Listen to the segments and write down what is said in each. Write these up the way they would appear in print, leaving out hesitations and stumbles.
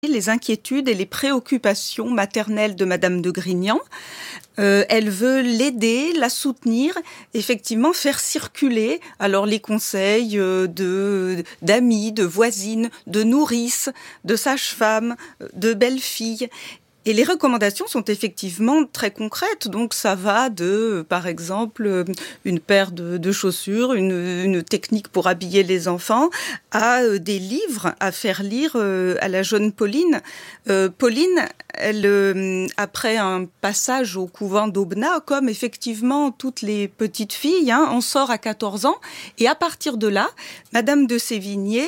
les inquiétudes et les préoccupations maternelles de Madame de Grignan. Elle veut l'aider, la soutenir, effectivement faire circuler alors les conseils d'amis, de voisines, de nourrices, de sages-femmes, de belles-filles. Et les recommandations sont effectivement très concrètes. Donc ça va de, par exemple, une paire de chaussures, une technique pour habiller les enfants, à des livres à faire lire à la jeune Pauline. Pauline, elle, après un passage au couvent d'Aubenas, comme effectivement toutes les petites filles, en sort à 14 ans. Et à partir de là, Madame de Sévigné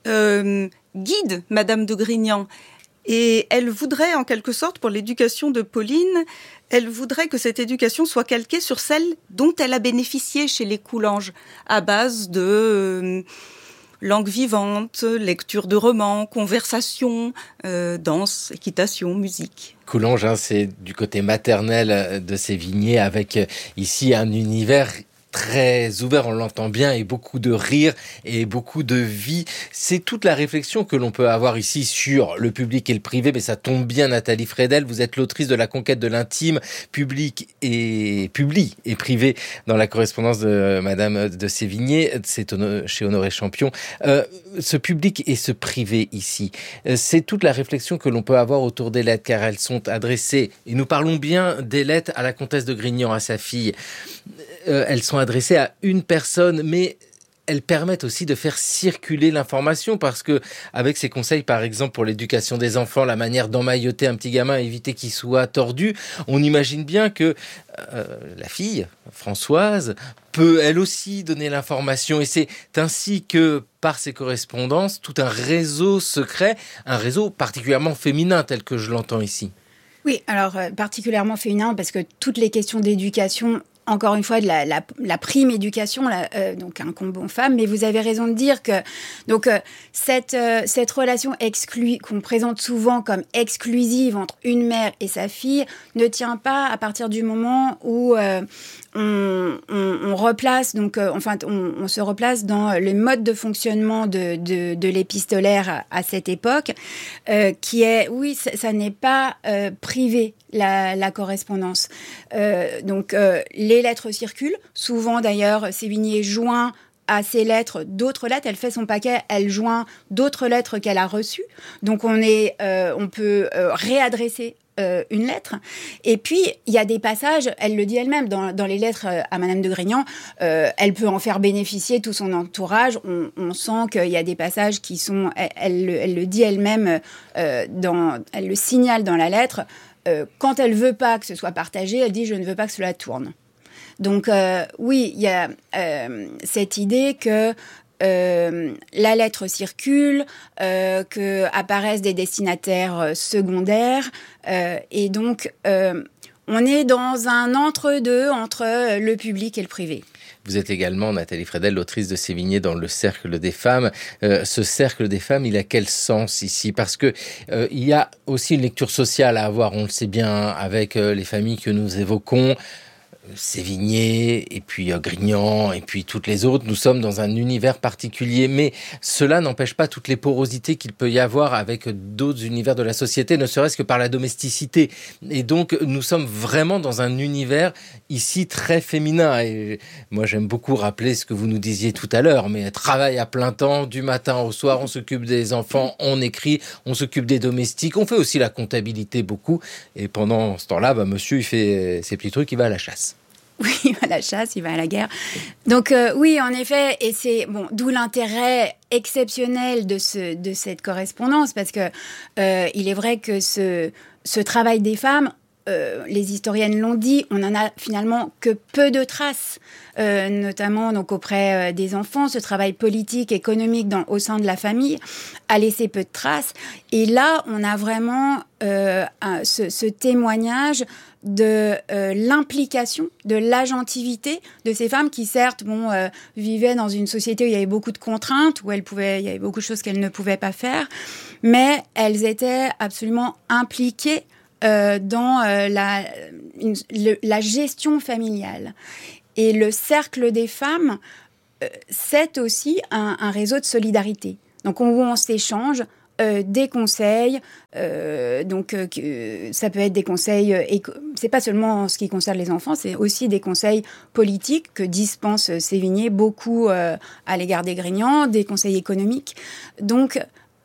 guide Madame de Grignan. Et elle voudrait, en quelque sorte, pour l'éducation de Pauline, elle voudrait que cette éducation soit calquée sur celle dont elle a bénéficié chez les Coulanges, à base de langue vivante, lecture de romans, conversation, danse, équitation, musique. Coulanges, c'est du côté maternel de Sévigné, avec ici un univers très ouvert, on l'entend bien, et beaucoup de rire et beaucoup de vie. C'est toute la réflexion que l'on peut avoir ici sur le public et le privé, mais ça tombe bien, Nathalie Fredel, vous êtes l'autrice de La conquête de l'intime, public et privé, dans la correspondance de Madame de Sévigné, c'est chez Honoré Champion. Ce public et ce privé ici, c'est toute la réflexion que l'on peut avoir autour des lettres, car elles sont adressées, et nous parlons bien des lettres à la comtesse de Grignan, à sa fille. Elles sont adressées à une personne, mais elles permettent aussi de faire circuler l'information, parce que avec ces conseils, par exemple, pour l'éducation des enfants, la manière d'emmailloter un petit gamin, éviter qu'il soit tordu, on imagine bien que la fille, Françoise, peut elle aussi donner l'information. Et c'est ainsi que, par ces correspondances, tout un réseau secret, un réseau particulièrement féminin tel que je l'entends ici. Oui, alors particulièrement féminin, parce que toutes les questions d'éducation, encore une fois, de la prime éducation, donc incombe aux femmes. Mais vous avez raison de dire que donc cette relation qu'on présente souvent comme exclusive entre une mère et sa fille ne tient pas à partir du moment où on replace, donc on se replace dans le mode de fonctionnement de l'épistolaire à cette époque, qui est, oui, ça n'est pas privé, la correspondance. Donc les lettres circulent. Souvent, d'ailleurs, Sévigné joint à ces lettres d'autres lettres. Elle fait son paquet, elle joint d'autres lettres qu'elle a reçues. Donc on peut réadresser une lettre. Et puis, il y a des passages, elle le dit elle-même, dans les lettres à Madame de Grignan, elle peut en faire bénéficier tout son entourage. On sent qu'il y a des passages qui sont... Elle le dit elle-même, elle le signale dans la lettre. Quand elle veut pas que ce soit partagé, elle dit « je ne veux pas que cela tourne ». Donc, oui, il y a cette idée que la lettre circule, que apparaissent des destinataires secondaires, et donc on est dans un entre-deux entre le public et le privé. Vous êtes également, Nathalie Fredel, l'autrice de Sévigné dans le Cercle des femmes. Ce Cercle des femmes, il a quel sens ici ? Parce que il y a aussi une lecture sociale à avoir, on le sait bien, avec les familles que nous évoquons. Sévigné, et puis Grignan, et puis toutes les autres. Nous sommes dans un univers particulier, mais cela n'empêche pas toutes les porosités qu'il peut y avoir avec d'autres univers de la société, ne serait-ce que par la domesticité. Et donc, nous sommes vraiment dans un univers ici très féminin. Et moi, j'aime beaucoup rappeler ce que vous nous disiez tout à l'heure, mais travail à plein temps, du matin au soir, on s'occupe des enfants, on écrit, on s'occupe des domestiques, on fait aussi la comptabilité beaucoup. Et pendant ce temps-là, monsieur, il fait ses petits trucs, il va à la chasse. Oui, il va à la chasse, il va à la guerre. Donc oui, en effet, et c'est d'où l'intérêt exceptionnel de cette correspondance, parce que il est vrai que ce travail des femmes, les historiennes l'ont dit, on en a finalement que peu de traces, notamment donc auprès des enfants. Ce travail politique, économique au sein de la famille a laissé peu de traces. Et là, on a vraiment ce témoignage de l'implication, de l'agentivité de ces femmes qui, certes, vivaient dans une société où il y avait beaucoup de contraintes, où il y avait beaucoup de choses qu'elles ne pouvaient pas faire, mais elles étaient absolument impliquées dans la gestion familiale. Et le Cercle des femmes, c'est aussi un réseau de solidarité. Donc, on s'échange des conseils. Ça peut être des conseils, c'est pas seulement en ce qui concerne les enfants, c'est aussi des conseils politiques que dispense Sévigné beaucoup à l'égard des Grignans, des conseils économiques. Donc,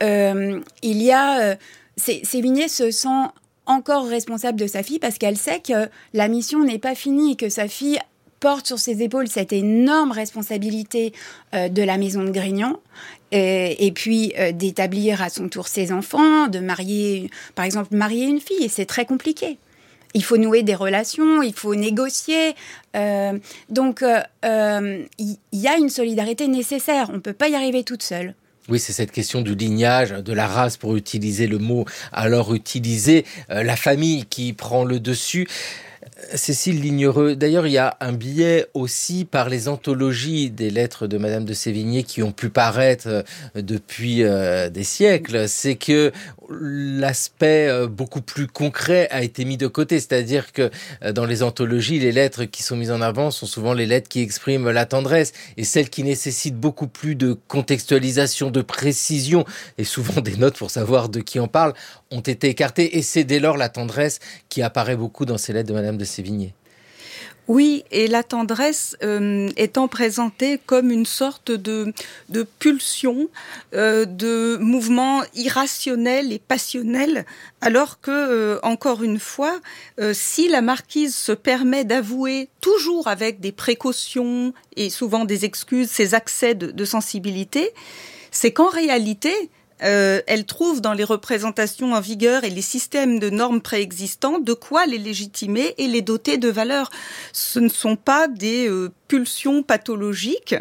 Sévigné se sent encore responsable de sa fille parce qu'elle sait que la mission n'est pas finie et que sa fille porte sur ses épaules cette énorme responsabilité de la maison de Grignan et puis d'établir à son tour ses enfants, de marier une fille, et c'est très compliqué. Il faut nouer des relations, il faut négocier. Donc, il y a une solidarité nécessaire. On ne peut pas y arriver toute seule. Oui, c'est cette question du lignage, de la race, pour utiliser le mot, alors utiliser la famille qui prend le dessus. Cécile Lignereux, d'ailleurs, il y a un biais aussi par les anthologies des lettres de Madame de Sévigné qui ont pu paraître depuis des siècles. C'est que l'aspect beaucoup plus concret a été mis de côté. C'est-à-dire que dans les anthologies, les lettres qui sont mises en avant sont souvent les lettres qui expriment la tendresse, et celles qui nécessitent beaucoup plus de contextualisation, de précision, et souvent des notes pour savoir de qui on parle, ont été écartées. Et c'est dès lors la tendresse qui apparaît beaucoup dans ces lettres de Madame de Sévigné. Oui, et la tendresse étant présentée comme une sorte de pulsion, de mouvement irrationnel et passionnel, alors que, encore une fois, si la marquise se permet d'avouer, toujours avec des précautions et souvent des excuses, ses accès de sensibilité, c'est qu'en réalité, elle trouve dans les représentations en vigueur et les systèmes de normes préexistants de quoi les légitimer et les doter de valeur. Ce ne sont pas des pulsions pathologiques,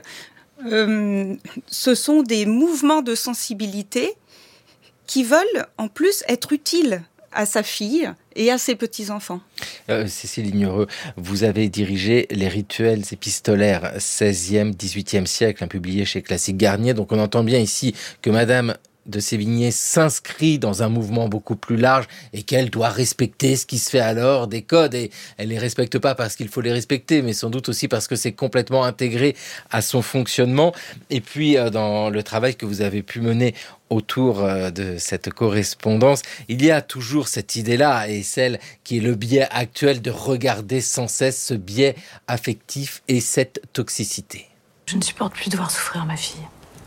ce sont des mouvements de sensibilité qui veulent en plus être utiles à sa fille et à ses petits-enfants. Cécile Lignereux, vous avez dirigé les rituels épistolaires 16e, 18e siècle, publiés chez Classique Garnier. Donc on entend bien ici que Madame de Sévigné s'inscrit dans un mouvement beaucoup plus large et qu'elle doit respecter ce qui se fait alors, des codes, et elle les respecte pas parce qu'il faut les respecter, mais sans doute aussi parce que c'est complètement intégré à son fonctionnement. Et puis dans le travail que vous avez pu mener autour de cette correspondance, il y a toujours cette idée-là, et celle qui est le biais actuel de regarder sans cesse ce biais affectif et cette toxicité. Je ne supporte plus de voir souffrir ma fille.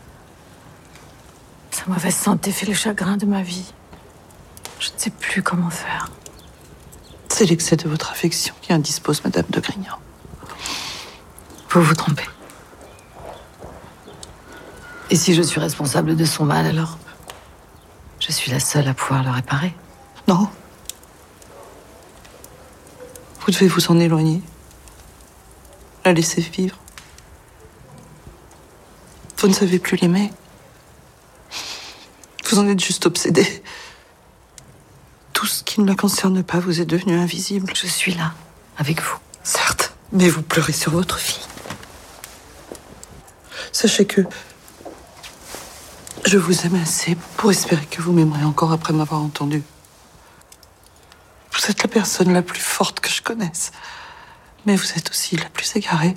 Sa mauvaise santé fait le chagrin de ma vie. Je ne sais plus comment faire. C'est l'excès de votre affection qui indispose Madame de Grignan. Vous vous trompez. Et si je suis responsable de son mal, alors je suis la seule à pouvoir le réparer. Non. Vous devez vous en éloigner. La laisser vivre. Vous ne savez plus l'aimer. Vous en êtes juste obsédé. Tout ce qui ne la concerne pas vous est devenu invisible. Je suis là, avec vous. Certes, mais vous pleurez sur votre fille. Sachez que je vous aime assez pour espérer que vous m'aimerez encore après m'avoir entendu. Vous êtes la personne la plus forte que je connaisse. Mais vous êtes aussi la plus égarée.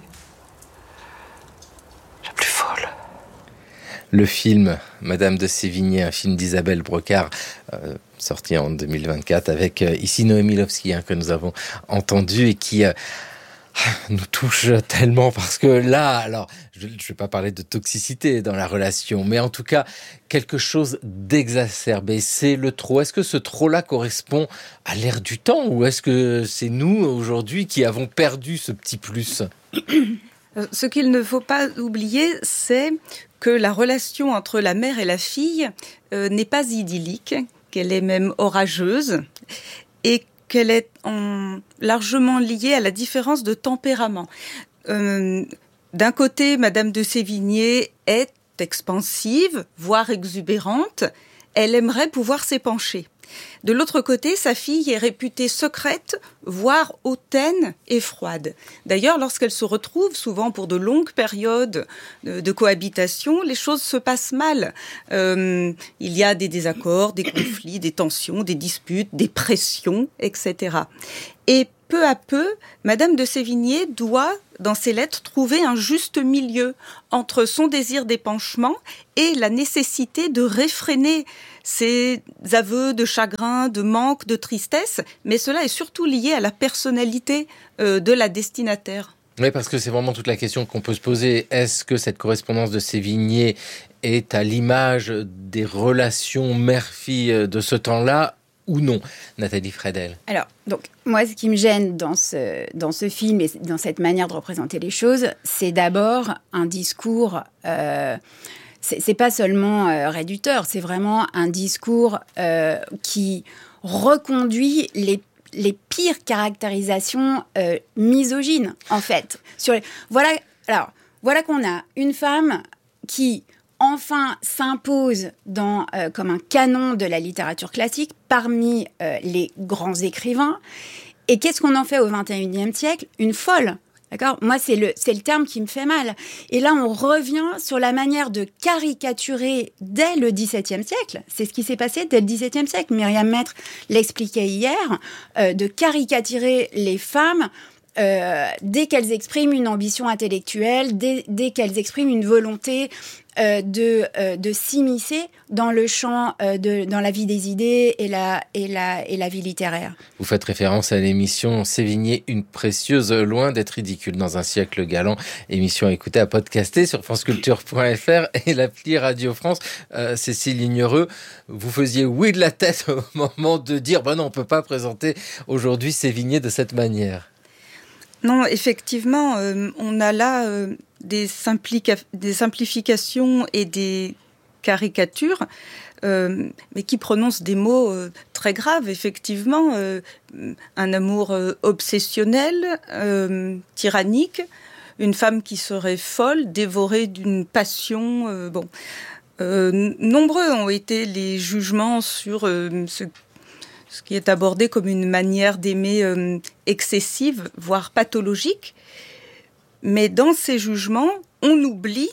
La plus folle. Le film Madame de Sévigné, un film d'Isabelle Brocard, sorti en 2024 avec ici Noémie Lovski, que nous avons entendu et qui nous touche tellement, parce que là, alors, je ne vais pas parler de toxicité dans la relation, mais en tout cas, quelque chose d'exacerbé. C'est le trop. Est-ce que ce trop-là correspond à l'ère du temps, ou est-ce que c'est nous, aujourd'hui, qui avons perdu ce petit plus ? Ce qu'il ne faut pas oublier, c'est que la relation entre la mère et la fille n'est pas idyllique, qu'elle est même orageuse, et qu'elle est largement liée à la différence de tempérament. D'un côté, Madame de Sévigné est expansive, voire exubérante. Elle aimerait pouvoir s'épancher. De l'autre côté, sa fille est réputée secrète, voire hautaine et froide. D'ailleurs, lorsqu'elle se retrouve, souvent pour de longues périodes de cohabitation, les choses se passent mal. Il y a des désaccords, des conflits, des tensions, des disputes, des pressions, etc. Et peu à peu, Madame de Sévigné doit, dans ses lettres, trouver un juste milieu entre son désir d'épanchement et la nécessité de réfréner ses aveux de chagrin, de manque, de tristesse, mais cela est surtout lié à la personnalité de la destinataire. Oui, parce que c'est vraiment toute la question qu'on peut se poser. Est-ce que cette correspondance de Sévigné est à l'image des relations mère-fille de ce temps-là ou non, Nathalie Fredel? Alors, donc, moi, ce qui me gêne dans ce film et dans cette manière de représenter les choses, c'est d'abord un discours... c'est pas seulement réducteur, c'est vraiment un discours qui reconduit les pires caractérisations misogynes, en fait. Voilà qu'on a une femme qui... enfin s'impose comme un canon de la littérature classique parmi les grands écrivains. Et qu'est-ce qu'on en fait au XXIe siècle ? Une folle. D'accord ? Moi, c'est le terme qui me fait mal. Et là, on revient sur la manière de caricaturer dès le XVIIe siècle. C'est ce qui s'est passé dès le XVIIe siècle. Myriam Maître l'expliquait hier, de caricaturer les femmes dès qu'elles expriment une ambition intellectuelle, dès qu'elles expriment une volonté de s'immiscer dans le champ, dans la vie des idées et la vie littéraire. Vous faites référence à l'émission Sévigné, une précieuse, loin d'être ridicule dans un siècle galant. Émission à écouter, à podcaster sur franceculture.fr et l'appli Radio France. Cécile Lignereux, vous faisiez oui de la tête au moment de dire non, on peut pas présenter aujourd'hui Sévigné de cette manière. Non, effectivement, on a là des simplifications et des caricatures, mais qui prononcent des mots très graves, effectivement. Un amour obsessionnel, tyrannique, une femme qui serait folle, dévorée d'une passion. Nombreux ont été les jugements sur ce qui est abordé comme une manière d'aimer excessive, voire pathologique. Mais dans ces jugements, on oublie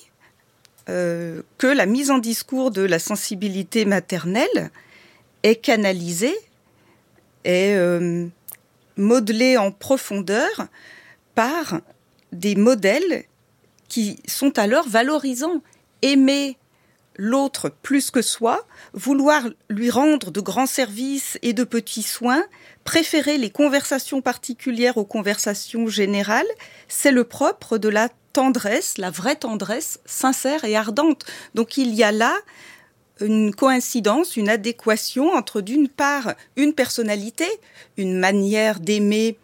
que la mise en discours de la sensibilité maternelle est canalisée, est modelée en profondeur par des modèles qui sont alors valorisants. Aimer l'autre plus que soi, vouloir lui rendre de grands services et de petits soins, préférer les conversations particulières aux conversations générales, c'est le propre de la tendresse, la vraie tendresse sincère et ardente. Donc il y a là une coïncidence, une adéquation entre d'une part une personnalité, une manière d'aimer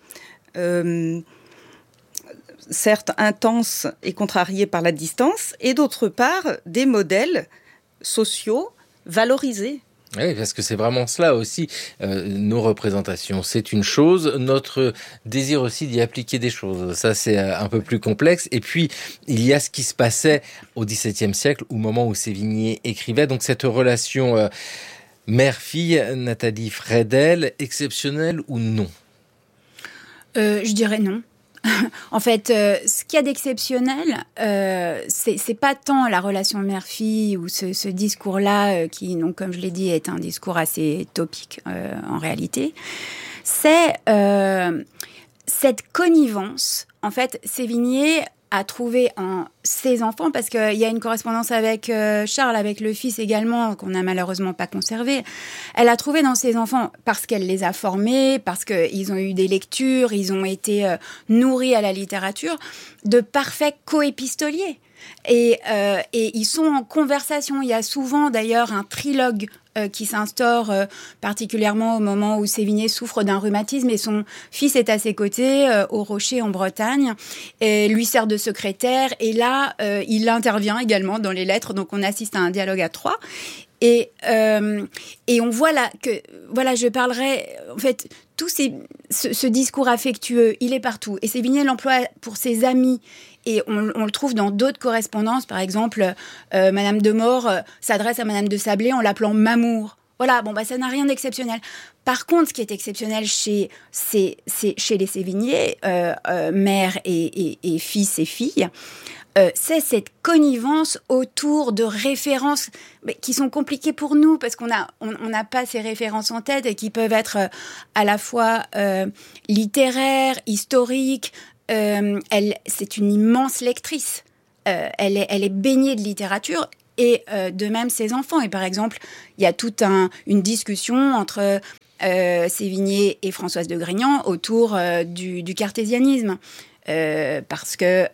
certes intense et contrariée par la distance, et d'autre part des modèles sociaux valorisés. Oui, parce que c'est vraiment cela aussi, nos représentations. C'est une chose, notre désir aussi d'y appliquer des choses. Ça, c'est un peu plus complexe. Et puis, il y a ce qui se passait au XVIIe siècle, au moment où Sévigné écrivait. Donc, cette relation mère-fille, Nathalie Fredel, exceptionnelle ou non ? Je dirais non. En fait, ce qu'il y a d'exceptionnel, c'est pas tant la relation mère-fille ou ce discours-là qui, donc, comme je l'ai dit, est un discours assez topique en réalité. C'est cette connivence. En fait, Sévigné a trouvé en ses enfants, parce qu'il y a une correspondance avec Charles, avec le fils également, qu'on n'a malheureusement pas conservé. Elle a trouvé dans ses enfants, parce qu'elle les a formés, parce qu'ils ont eu des lectures, ils ont été nourris à la littérature, de parfaits coépistoliers. Et ils sont en conversation. Il y a souvent d'ailleurs un trilogue qui s'instaure particulièrement au moment où Sévigné souffre d'un rhumatisme et son fils est à ses côtés au Rocher en Bretagne et lui sert de secrétaire, et là il intervient également dans les lettres, donc on assiste à un dialogue à trois. Et on voit là que, voilà, je parlerai, en fait, ce discours affectueux, il est partout. Et Sévigné l'emploie pour ses amis. Et on le trouve dans d'autres correspondances. Par exemple, Madame de Maure s'adresse à Madame de Sablé en l'appelant Mamour. Voilà, ça n'a rien d'exceptionnel. Par contre, ce qui est exceptionnel chez les Sévigné, mère et fils et filles, c'est cette connivence autour de références qui sont compliquées pour nous parce qu'on n'a pas ces références en tête et qui peuvent être à la fois littéraires, historiques. C'est une immense lectrice. Elle est baignée de littérature et de même ses enfants. Et par exemple, il y a toute une discussion entre Sévigné et Françoise de Grignan autour du cartésianisme. Parce que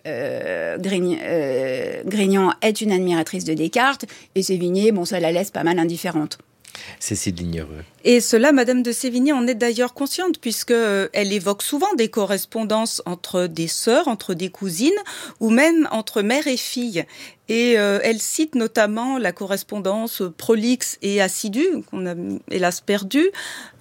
Grignan est une admiratrice de Descartes et Sévigné, ça la laisse pas mal indifférente. Cécile Lignereux. Et cela, Madame de Sévigné en est d'ailleurs consciente, puisque elle évoque souvent des correspondances entre des sœurs, entre des cousines, ou même entre mère et fille. Et elle cite notamment la correspondance prolixe et assidue, qu'on a hélas perdue,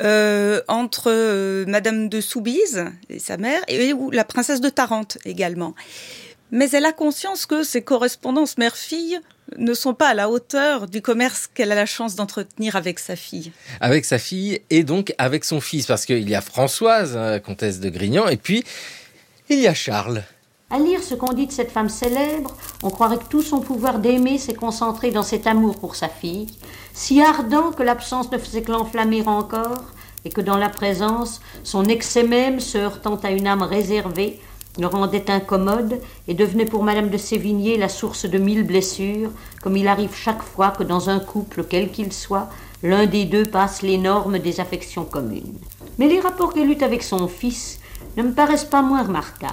entre Madame de Soubise et sa mère, et la princesse de Tarente également. Mais elle a conscience que ces correspondances mère-fille ne sont pas à la hauteur du commerce qu'elle a la chance d'entretenir avec sa fille. Avec sa fille et donc avec son fils, parce qu'il y a Françoise, comtesse de Grignan, et puis il y a Charles. À lire ce qu'on dit de cette femme célèbre, on croirait que tout son pouvoir d'aimer s'est concentré dans cet amour pour sa fille, si ardent que l'absence ne faisait que l'enflammer encore, et que dans la présence, son excès même, se heurtant à une âme réservée, le rendait incommode et devenait pour Madame de Sévigné la source de 1000 blessures, comme il arrive chaque fois que dans un couple, quel qu'il soit, l'un des deux passe les normes des affections communes. Mais les rapports qu'elle eut avec son fils ne me paraissent pas moins remarquables.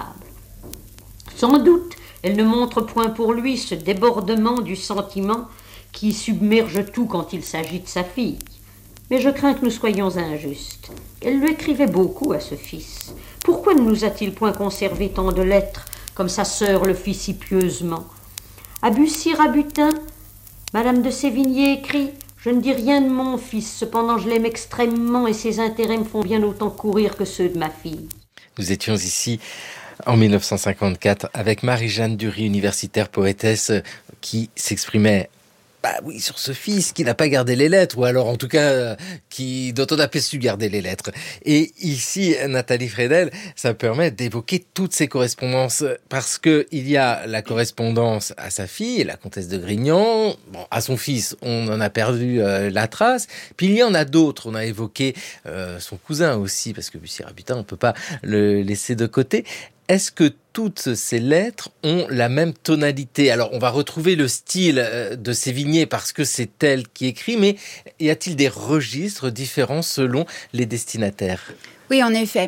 Sans doute, elle ne montre point pour lui ce débordement du sentiment qui submerge tout quand il s'agit de sa fille. Mais je crains que nous soyons injustes. Elle lui écrivait beaucoup à ce fils. Pourquoi ne nous a-t-il point conservé tant de lettres, comme sa sœur le fit si pieusement? À Bussy-Rabutin, Madame de Sévigné écrit « Je ne dis rien de mon fils, cependant je l'aime extrêmement et ses intérêts me font bien autant courir que ceux de ma fille. » Nous étions ici en 1954 avec Marie-Jeanne Dury, universitaire poétesse, qui s'exprimait sur ce fils qui n'a pas gardé les lettres, ou alors en tout cas dont on n'a pas su garder les lettres. Et ici, Nathalie Fredel, ça permet d'évoquer toutes ces correspondances, parce que il y a la correspondance à sa fille, la comtesse de Grignan, à son fils, on en a perdu la trace, puis il y en a d'autres, on a évoqué son cousin aussi, parce que Bussy-Rabutin, on peut pas le laisser de côté. Est-ce que toutes ces lettres ont la même tonalité? Alors, on va retrouver le style de Sévigné parce que c'est elle qui écrit, mais y a-t-il des registres différents selon les destinataires? Oui, en effet.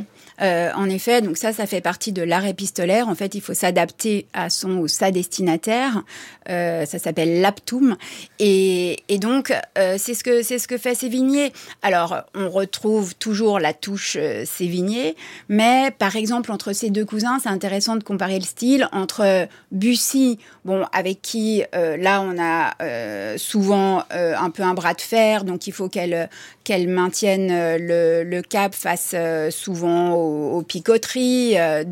Donc ça fait partie de l'art épistolaire. En fait, il faut s'adapter à son ou sa destinataire. Ça s'appelle l'aptum. Et donc, c'est ce que fait Sévigné. Alors, on retrouve toujours la touche Sévigné, mais par exemple, entre ces deux cousins, c'est intéressant de comparer le style entre Bussy, avec qui, là, on a souvent un peu un bras de fer, donc il faut qu'elle maintienne le cap face souvent aux picoteries,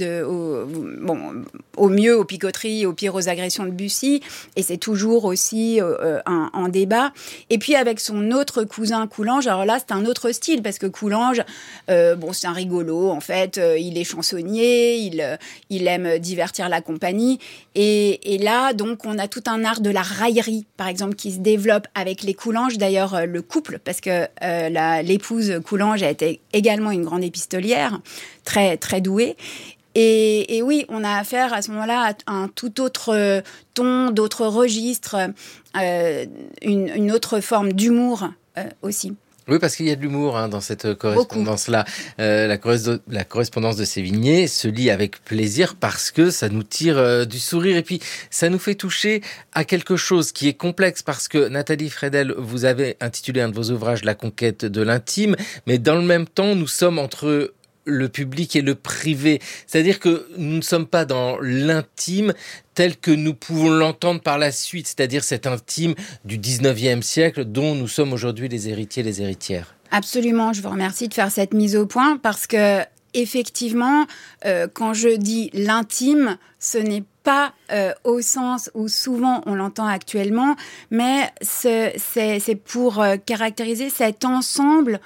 au mieux aux picoteries, au pire aux agressions de Bussy, et c'est toujours aussi un débat. Et puis avec son autre cousin Coulanges, alors là c'est un autre style, parce que Coulanges, c'est un rigolo en fait, il est chansonnier, il aime divertir la compagnie, et là donc on a tout un art de la raillerie, par exemple, qui se développe avec les Coulanges, d'ailleurs le couple, parce que l'épouse Coulanges a été également une grande épistolière, très, très douée. Et oui, on a affaire à ce moment-là à un tout autre ton, d'autres registres, une autre forme d'humour aussi. Oui, parce qu'il y a de l'humour dans cette correspondance-là. La correspondance de Sévigné se lit avec plaisir parce que ça nous tire du sourire, et puis ça nous fait toucher à quelque chose qui est complexe, parce que Nathalie Fredel, vous avez intitulé un de vos ouvrages « La conquête de l'intime », mais dans le même temps, nous sommes entre le public et le privé. C'est-à-dire que nous ne sommes pas dans l'intime tel que nous pouvons l'entendre par la suite, c'est-à-dire cet intime du 19e siècle dont nous sommes aujourd'hui les héritiers, les héritières. Absolument, je vous remercie de faire cette mise au point, parce que effectivement, quand je dis l'intime, ce n'est pas au sens où souvent on l'entend actuellement, mais c'est pour caractériser cet ensemble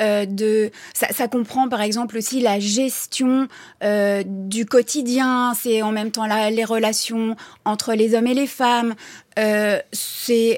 ça comprend par exemple aussi la gestion du quotidien, c'est en même temps les relations entre les hommes et les femmes, c'est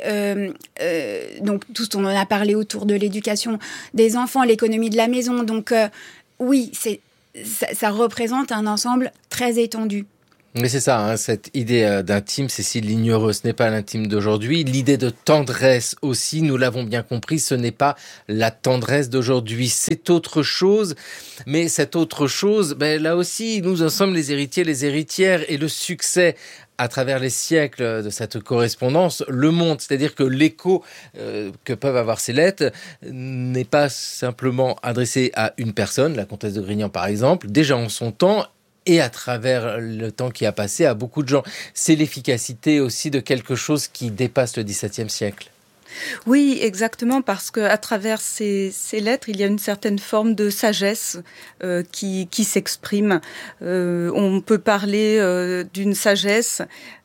donc tout ce dont on a parlé autour de l'éducation des enfants, l'économie de la maison, donc oui, ça représente un ensemble très étendu. Mais c'est ça, hein, cette idée d'intime, Cécile Lignereux, ce n'est pas l'intime d'aujourd'hui. L'idée de tendresse aussi, nous l'avons bien compris, ce n'est pas la tendresse d'aujourd'hui. C'est autre chose, mais cette autre chose, là aussi, nous en sommes les héritiers, les héritières, et le succès à travers les siècles de cette correspondance le montre. C'est-à-dire que l'écho que peuvent avoir ces lettres n'est pas simplement adressé à une personne, la comtesse de Grignan par exemple, déjà en son temps, et à travers le temps qui a passé à beaucoup de gens. C'est l'efficacité aussi de quelque chose qui dépasse le XVIIe siècle. Oui, exactement, parce qu'à travers ces lettres, il y a une certaine forme de sagesse qui s'exprime. On peut parler d'une sagesse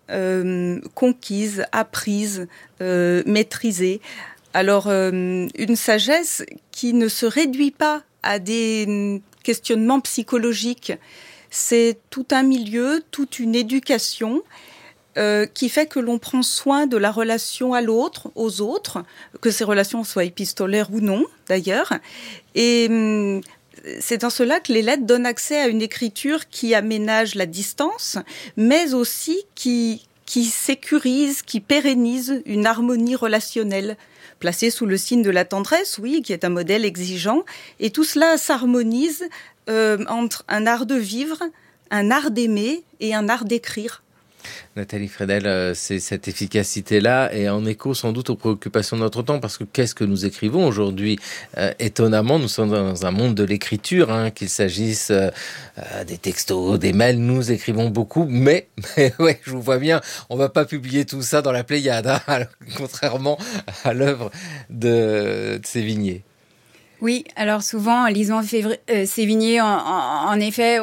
conquise, apprise, maîtrisée. Alors, une sagesse qui ne se réduit pas à des questionnements psychologiques. C'est tout un milieu, toute une éducation qui fait que l'on prend soin de la relation à l'autre, aux autres, que ces relations soient épistolaires ou non, d'ailleurs. Et c'est dans cela que les lettres donnent accès à une écriture qui aménage la distance, mais aussi qui sécurise, qui pérennise une harmonie relationnelle, placée sous le signe de la tendresse, oui, qui est un modèle exigeant. Et tout cela s'harmonise entre un art de vivre, un art d'aimer et un art d'écrire. Nathalie Fredel, c'est cette efficacité-là et en écho sans doute aux préoccupations de notre temps, parce que qu'est-ce que nous écrivons aujourd'hui ? Étonnamment, nous sommes dans un monde de l'écriture, qu'il s'agisse des textos, des mails, nous écrivons beaucoup, mais ouais, je vous vois bien, on va pas publier tout ça dans la Pléiade, contrairement à l'œuvre de Sévigné. Oui, alors souvent, lisant Sévigné, en effet,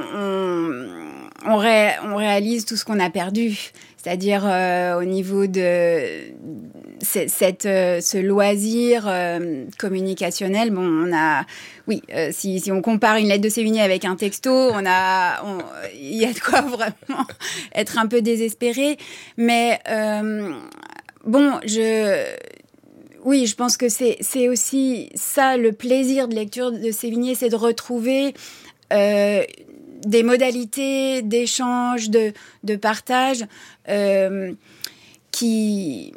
on réalise tout ce qu'on a perdu. C'est-à-dire au niveau de ce loisir communicationnel, si on compare une lettre de Sévigné avec un texto, il y a de quoi vraiment être un peu désespéré. Mais je pense que c'est aussi ça, le plaisir de lecture de Sévigné, c'est de retrouver des modalités d'échange, de partage qui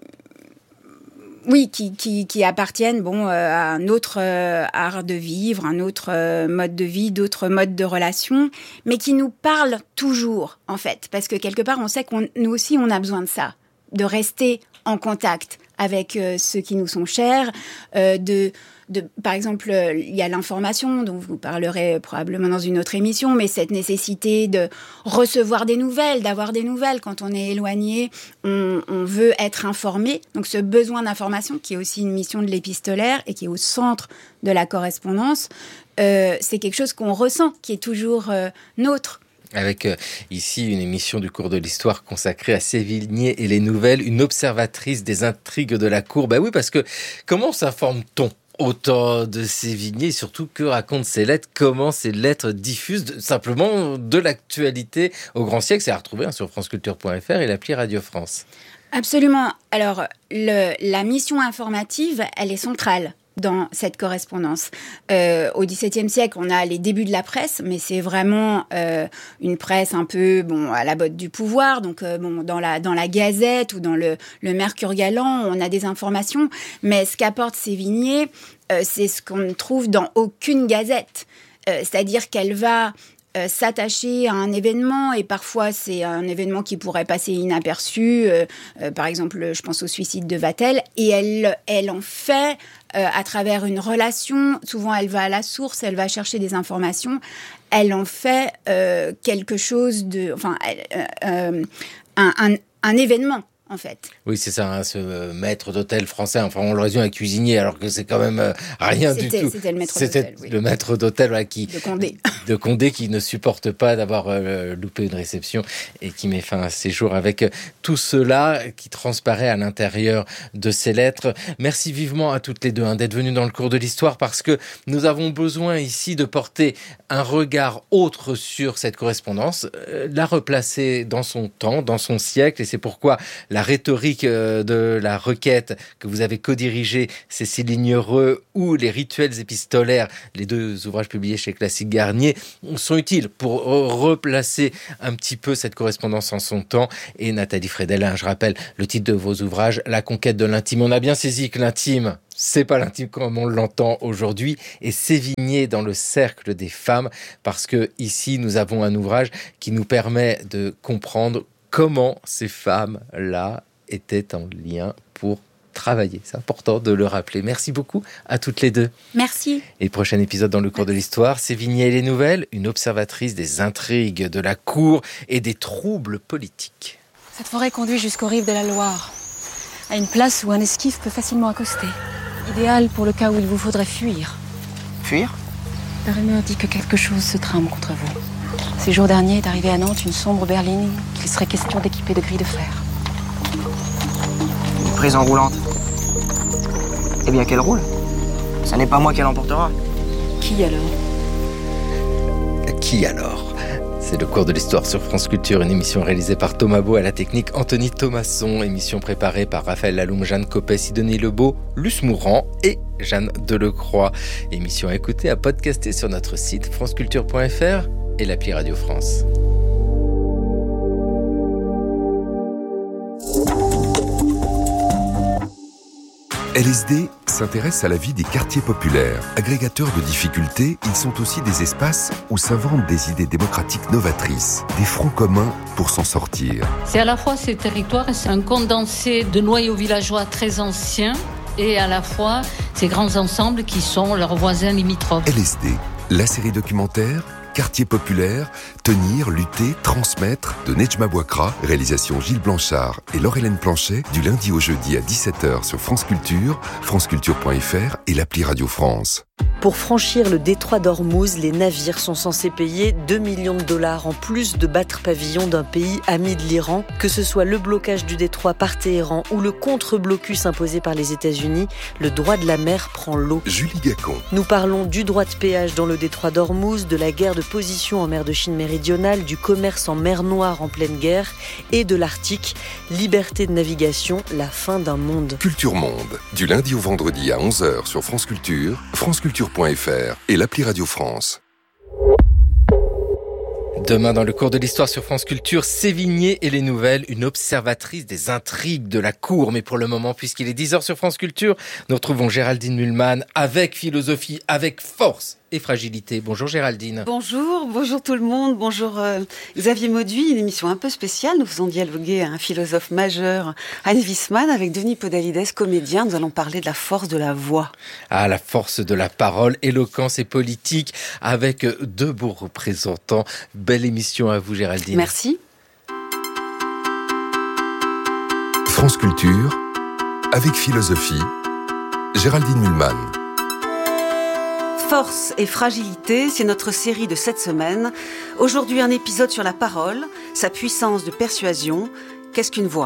appartiennent à un autre art de vivre, un autre mode de vie, d'autres modes de relation, mais qui nous parlent toujours, en fait. Parce que quelque part, on sait nous aussi, on a besoin de ça, de rester en contact avec ceux qui nous sont chers, par exemple, il y a l'information, dont vous parlerez probablement dans une autre émission, mais cette nécessité de recevoir des nouvelles, d'avoir des nouvelles. Quand on est éloigné, on veut être informé. Donc ce besoin d'information, qui est aussi une mission de l'épistolaire et qui est au centre de la correspondance, c'est quelque chose qu'on ressent, qui est toujours nôtre. Avec ici une émission du cours de l'histoire consacrée à Sévigné et les nouvelles, une observatrice des intrigues de la cour. Oui, parce que comment s'informe-t-on au temps de Sévigné, et surtout que racontent ces lettres, comment ces lettres diffusent simplement de l'actualité au grand siècle? C'est à retrouver sur franceculture.fr et l'appli Radio France. Absolument. Alors, la mission informative, elle est centrale dans cette correspondance. Au XVIIe siècle, on a les débuts de la presse, mais c'est vraiment une presse un peu à la botte du pouvoir. Donc, dans la Gazette ou dans le Mercure Galant, on a des informations. Mais ce qu'apporte Sévigné, c'est ce qu'on ne trouve dans aucune gazette. C'est-à-dire qu'elle va s'attacher à un événement, et parfois c'est un événement qui pourrait passer inaperçu, par exemple je pense au suicide de Vatel, et elle en fait à travers une relation, souvent elle va à la source, elle va chercher des informations, elle en fait quelque chose de, un événement en fait. Oui, c'est ça, hein, ce maître d'hôtel français. Enfin, on le résume à cuisinier, alors que c'est quand même rien du tout. C'était le maître d'hôtel, oui. Le maître d'hôtel, voilà, De Condé. De Condé, qui ne supporte pas d'avoir loupé une réception et qui met fin à ses jours avec tout cela qui transparaît à l'intérieur de ces lettres. Merci vivement à toutes les deux d'être venues dans le cours de l'histoire, parce que nous avons besoin ici de porter un regard autre sur cette correspondance, la replacer dans son temps, dans son siècle, et c'est pourquoi la rhétorique de la requête que vous avez co-dirigée, Cécile Lignereux, ou les rituels épistolaires, les 2 ouvrages publiés chez Classique Garnier, sont utiles pour replacer un petit peu cette correspondance en son temps. Et Nathalie Frédel, je rappelle le titre de vos ouvrages, La conquête de l'intime. On a bien saisi que l'intime, c'est pas l'intime comme on l'entend aujourd'hui, et Sévigné dans le cercle des femmes, parce que ici nous avons un ouvrage qui nous permet de comprendre comment ces femmes-là étaient en lien pour travailler. C'est important de le rappeler. Merci beaucoup à toutes les deux. Merci. Et prochain épisode dans le cours de l'histoire, Sévigné et les nouvelles, une observatrice des intrigues de la cour et des troubles politiques. Cette forêt conduit jusqu'aux rives de la Loire, à une place où un esquif peut facilement accoster. Idéal pour le cas où il vous faudrait fuir. Fuir ? La rumeur dit que quelque chose se trame contre vous. Ces jours derniers est arrivée à Nantes une sombre berline qu'il serait question d'équiper de grilles de fer. Une prison roulante. Eh bien, qu'elle roule. Ça n'est pas moi qui l'emportera. Qui alors ? Qui alors ? C'est le cours de l'histoire sur France Culture, une émission réalisée par Thomas Beau, à la technique Anthony Thomasson, émission préparée par Raphaël Laloum, Jeanne Copet, Sidonie Lebeau, Luce Mourant et Jeanne Delecroix. Émission à écouter, à podcaster sur notre site franceculture.fr et l'appli Radio France. LSD s'intéresse à la vie des quartiers populaires. Agrégateurs de difficultés, ils sont aussi des espaces où s'inventent des idées démocratiques novatrices, des fronts communs pour s'en sortir. C'est à la fois ces territoires, c'est un condensé de noyaux villageois très anciens, et à la fois ces grands ensembles qui sont leurs voisins limitrophes. LSD, la série documentaire Quartier populaire, tenir, lutter, transmettre de Nejma Bouakra, réalisation Gilles Blanchard et Laure-Hélène Planchet, du lundi au jeudi à 17h sur France Culture, franceculture.fr et l'appli Radio France. Pour franchir le détroit d'Ormuz, les navires sont censés payer 2 millions de dollars en plus de battre pavillon d'un pays ami de l'Iran. Que ce soit le blocage du détroit par Téhéran ou le contre-blocus imposé par les États-Unis, le droit de la mer prend l'eau. Julie Gacon. Nous parlons du droit de péage dans le détroit d'Ormuz, de la guerre de position en mer de Chine méridionale, du commerce en mer Noire en pleine guerre et de l'Arctique. Liberté de navigation, la fin d'un monde. Culture Monde, du lundi au vendredi à 11h sur France Culture, franceculture.fr et l'appli Radio France. Demain, dans le cours de l'histoire sur France Culture, Sévigné et les nouvelles, une observatrice des intrigues de la cour. Mais pour le moment, puisqu'il est 10h sur France Culture, nous retrouvons Géraldine Mühlmann avec philosophie, avec force et fragilité. Bonjour Géraldine. Bonjour tout le monde, bonjour Xavier Mauduit, une émission un peu spéciale. Nous faisons dialoguer un philosophe majeur, Hans Wiesmann, avec Denis Podalides, comédien. Nous allons parler de la force de la voix. Ah, la force de la parole, éloquence et politique, avec 2 beaux représentants. Belle émission à vous Géraldine. Merci. France Culture, avec philosophie, Géraldine Mühlmann. Force et fragilité, c'est notre série de cette semaine. Aujourd'hui, un épisode sur la parole, sa puissance de persuasion. Qu'est-ce qu'une voix ?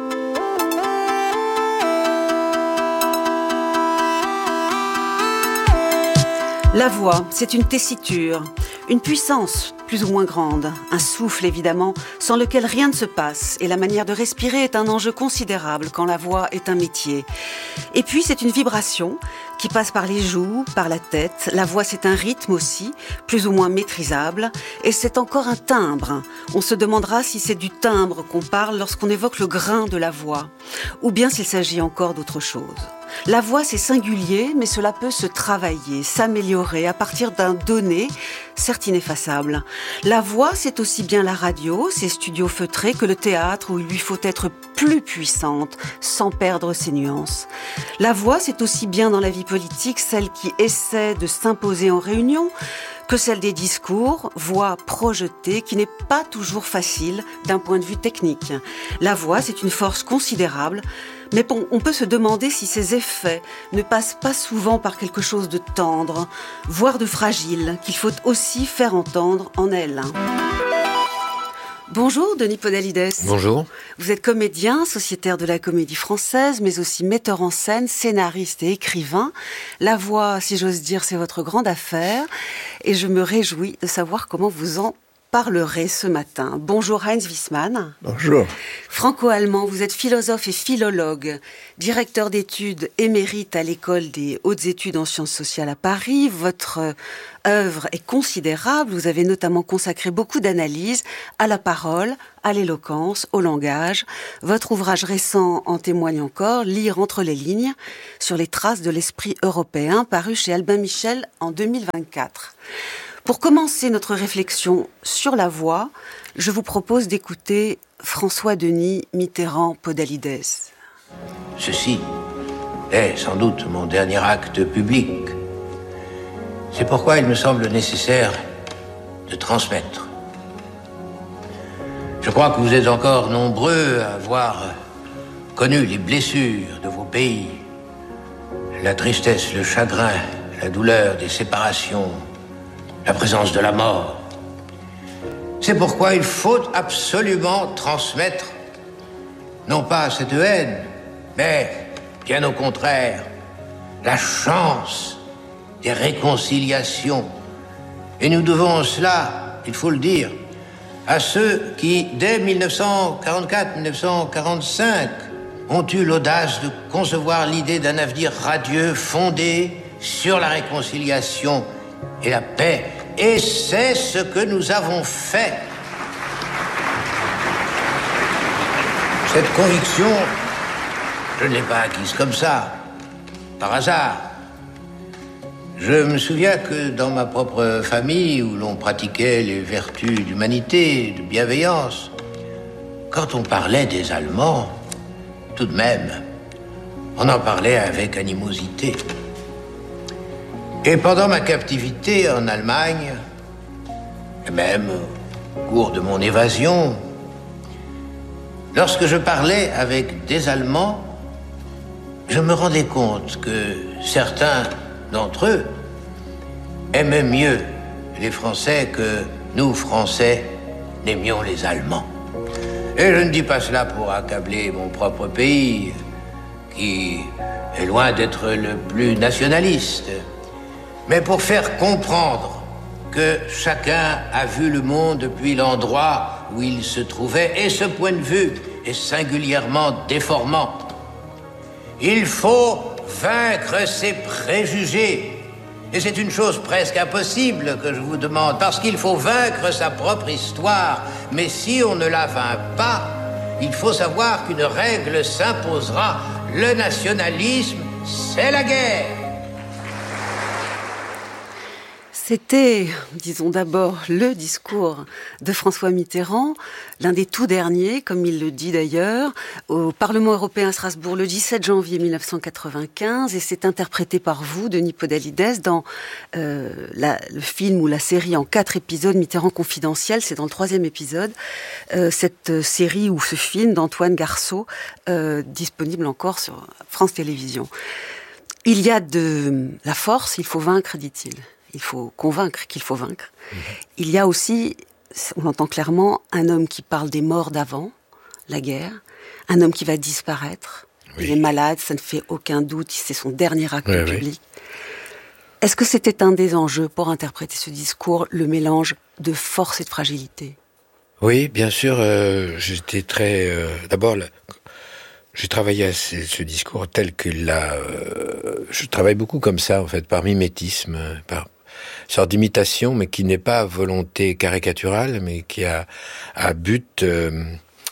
La voix, c'est une tessiture, une puissance plus ou moins grande, un souffle évidemment, sans lequel rien ne se passe, et la manière de respirer est un enjeu considérable quand la voix est un métier. Et puis c'est une vibration qui passe par les joues, par la tête. La voix, c'est un rythme aussi, plus ou moins maîtrisable, et c'est encore un timbre. On se demandera si c'est du timbre qu'on parle lorsqu'on évoque le grain de la voix, ou bien s'il s'agit encore d'autre chose. La voix, c'est singulier, mais cela peut se travailler, s'améliorer à partir d'un donné, certes ineffaçable. La voix, c'est aussi bien la radio, ses studios feutrés, que le théâtre où il lui faut être plus puissante, sans perdre ses nuances. La voix, c'est aussi bien dans la vie politique, celle qui essaie de s'imposer en réunion, que celle des discours, voix projetée, qui n'est pas toujours facile d'un point de vue technique. La voix, c'est une force considérable, mais bon, on peut se demander si ces effets ne passent pas souvent par quelque chose de tendre, voire de fragile, qu'il faut aussi faire entendre en elle. Bonjour Denis Podalides. Bonjour. Vous êtes comédien, sociétaire de la Comédie Française, mais aussi metteur en scène, scénariste et écrivain. La voix, si j'ose dire, c'est votre grande affaire. Et je me réjouis de savoir comment vous en parlerez ce matin. Bonjour Heinz Wiesmann. Bonjour. Franco-allemand, vous êtes philosophe et philologue, directeur d'études émérite à l'École des hautes études en sciences sociales à Paris. Votre œuvre est considérable. Vous avez notamment consacré beaucoup d'analyses à la parole, à l'éloquence, au langage. Votre ouvrage récent en témoigne encore, Lire entre les lignes, sur les traces de l'esprit européen, paru chez Albin Michel en 2024. Pour commencer notre réflexion sur la voix, je vous propose d'écouter François-Denis Mitterrand-Podalides. Ceci est sans doute mon dernier acte public. C'est pourquoi il me semble nécessaire de transmettre. Je crois que vous êtes encore nombreux à avoir connu les blessures de vos pays, la tristesse, le chagrin, la douleur des séparations, la présence de la mort. C'est pourquoi il faut absolument transmettre, non pas cette haine, mais, bien au contraire, la chance des réconciliations. Et nous devons cela, il faut le dire, à ceux qui, dès 1944-1945, ont eu l'audace de concevoir l'idée d'un avenir radieux fondé sur la réconciliation et la paix. Et c'est ce que nous avons fait. Cette conviction, je ne l'ai pas acquise comme ça, par hasard. Je me souviens que dans ma propre famille, où l'on pratiquait les vertus d'humanité, de bienveillance, quand on parlait des Allemands, tout de même, on en parlait avec animosité. Et pendant ma captivité en Allemagne, et même au cours de mon évasion, lorsque je parlais avec des Allemands, je me rendais compte que certains d'entre eux aimaient mieux les Français que nous, Français, n'aimions les Allemands. Et je ne dis pas cela pour accabler mon propre pays, qui est loin d'être le plus nationaliste, mais pour faire comprendre que chacun a vu le monde depuis l'endroit où il se trouvait, et ce point de vue est singulièrement déformant. Il faut vaincre ses préjugés. Et c'est une chose presque impossible que je vous demande, parce qu'il faut vaincre sa propre histoire. Mais si on ne la vainc pas, il faut savoir qu'une règle s'imposera. Le nationalisme, c'est la guerre. C'était, disons d'abord, le discours de François Mitterrand, l'un des tout derniers, comme il le dit d'ailleurs, au Parlement européen à Strasbourg le 17 janvier 1995, et c'est interprété par vous, Denis Podalides, dans le film ou la série en 4 épisodes, Mitterrand confidentiel, c'est dans le 3e épisode, cette série ou ce film d'Antoine Garceau, disponible encore sur France Télévisions. Il y a de la force, il faut vaincre, dit-il. Il faut convaincre qu'il faut vaincre. Il y a aussi, on l'entend clairement, un homme qui parle des morts d'avant, la guerre, un homme qui va disparaître, il est malade, ça ne fait aucun doute, c'est son dernier acte public. Est-ce que c'était un des enjeux pour interpréter ce discours, le mélange de force et de fragilité ? Oui, bien sûr, j'étais très... D'abord, j'ai travaillé à ce discours tel qu'il l'a... je travaille beaucoup comme ça, en fait, par mimétisme, par sorte d'imitation, mais qui n'est pas à volonté caricaturale, mais qui a à but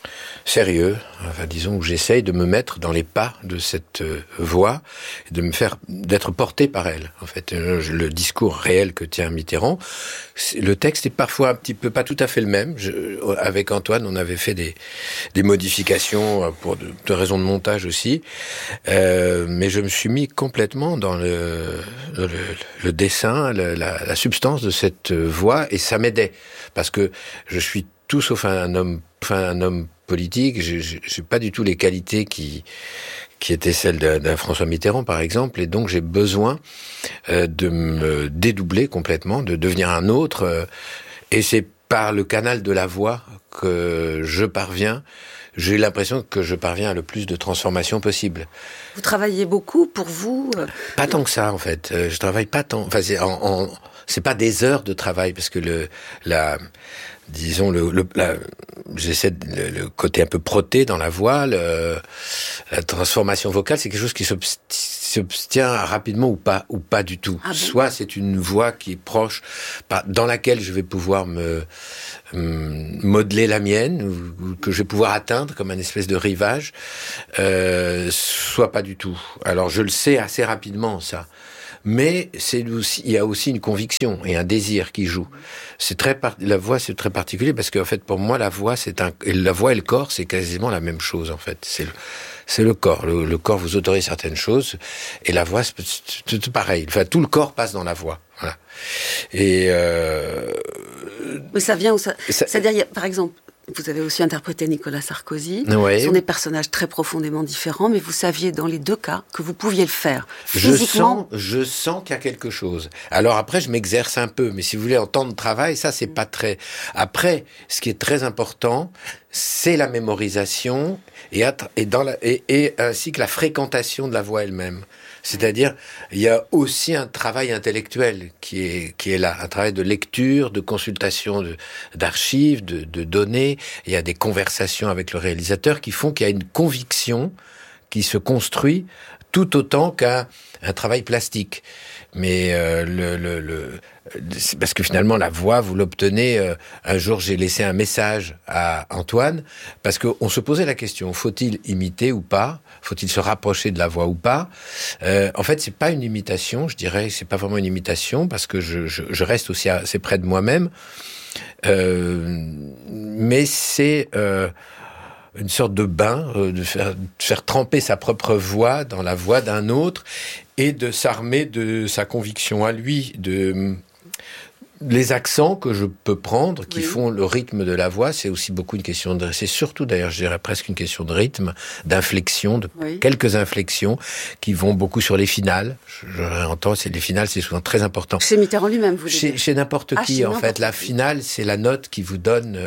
sérieux, enfin disons que j'essaye de me mettre dans les pas de cette voix, de d'être porté par elle. En fait, le discours réel que tient Mitterrand, le texte est parfois un petit peu pas tout à fait le même. Avec Antoine, on avait fait des modifications pour de raisons de montage aussi, mais je me suis mis complètement dans le dessin, la substance de cette voix, et ça m'aidait parce que je suis tout sauf un homme politique. J'ai pas du tout les qualités qui étaient celles d'un François Mitterrand, par exemple, et donc j'ai besoin de me dédoubler complètement, de devenir un autre, et c'est par le canal de la voix que j'ai l'impression que je parviens à le plus de transformation possible. Vous travaillez beaucoup pour vous Pas tant que ça, en fait. Je travaille pas tant. Enfin, c'est pas des heures de travail, parce que j'essaie le côté un peu proté dans la voix, la transformation vocale, c'est quelque chose qui s'obtient rapidement ou pas du tout. Ah bon? Soit c'est une voix qui est proche, dans laquelle je vais pouvoir me modeler la mienne, ou que je vais pouvoir atteindre comme un espèce de rivage, soit pas du tout. Alors je le sais assez rapidement, ça. Mais il y a aussi une conviction et un désir qui jouent. La voix, c'est très particulier parce qu'en fait, pour moi, la voix et le corps, c'est quasiment la même chose, en fait. C'est le corps. Le corps vous autorise certaines choses et la voix, c'est pareil. Enfin, tout le corps passe dans la voix. Voilà. Et, mais ça vient où ça? C'est-à-dire, par exemple, vous avez aussi interprété Nicolas Sarkozy. Ouais. Ce sont des personnages très profondément différents, mais vous saviez dans les deux cas que vous pouviez le faire. Physiquement. Je sens qu'il y a quelque chose. Alors après, je m'exerce un peu, mais si vous voulez, en temps de travail, ça, c'est pas très... Après, ce qui est très important, c'est la mémorisation et ainsi que la fréquentation de la voix elle-même. C'est-à-dire, il y a aussi un travail intellectuel qui est là, un travail de lecture, de consultation d'archives, de données. Il y a des conversations avec le réalisateur qui font qu'il y a une conviction qui se construit tout autant qu'un travail plastique. Mais c'est parce que finalement la voix, vous l'obtenez. Un jour, j'ai laissé un message à Antoine parce qu'on se posait la question: faut-il imiter ou pas? Faut-il se rapprocher de la voix ou pas? En fait, c'est pas une imitation. Je dirais, c'est pas vraiment une imitation parce que je reste aussi assez près de moi-même. Mais c'est une sorte de bain, de faire tremper sa propre voix dans la voix d'un autre et de s'armer de sa conviction à lui, les accents que je peux prendre qui font le rythme de la voix. C'est aussi beaucoup une question c'est surtout d'ailleurs, je dirais presque une question de rythme, d'inflexion, quelques inflexions qui vont beaucoup sur les finales. J'entends, les finales, c'est souvent très important. Chez Mitterrand lui-même, vous dites. Chez n'importe qui, en fait. La finale, c'est la note qui vous donne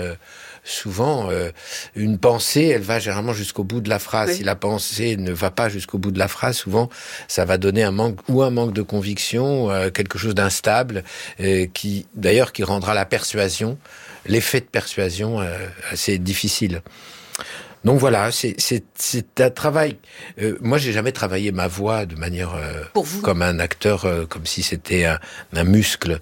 souvent une pensée, elle va généralement jusqu'au bout de la phrase. Si la pensée ne va pas jusqu'au bout de la phrase, souvent ça va donner un manque de conviction, quelque chose d'instable, qui rendra la persuasion, l'effet de persuasion assez difficile. Donc voilà, c'est un travail. Moi, j'ai jamais travaillé ma voix de manière comme un acteur, comme si c'était un muscle.